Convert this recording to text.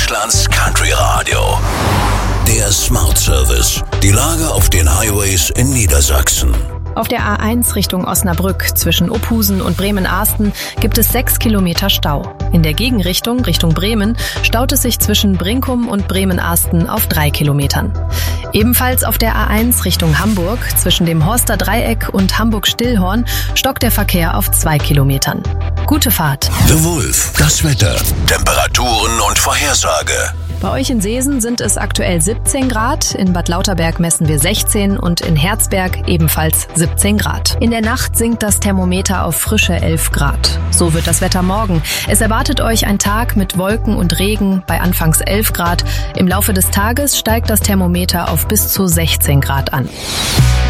Deutschlands Country Radio. Der Smart Service. Die Lage auf den Highways in Niedersachsen. Auf der A1 Richtung Osnabrück zwischen Ophusen und Bremen-Ahsten gibt es 6 Kilometer Stau. In der Gegenrichtung, Richtung Bremen, staut es sich zwischen Brinkum und Bremen-Ahsten auf 3 Kilometern. Ebenfalls auf der A1 Richtung Hamburg zwischen dem Horster Dreieck und Hamburg-Stillhorn stockt der Verkehr auf 2 Kilometern. Gute Fahrt. The Wolf, das Wetter, Temperaturen und Vorhersage. Bei euch in Seesen sind es aktuell 17 Grad, in Bad Lauterberg messen wir 16 und in Herzberg ebenfalls 17 Grad. In der Nacht sinkt das Thermometer auf frische 11 Grad. So wird das Wetter morgen. Es erwartet euch ein Tag mit Wolken und Regen bei anfangs 11 Grad. Im Laufe des Tages steigt das Thermometer auf bis zu 16 Grad an.